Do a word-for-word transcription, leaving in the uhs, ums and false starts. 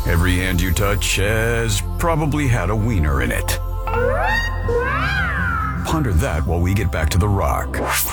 Every hand you touch has probably had a wiener in it. Ponder that while we get back to the rock.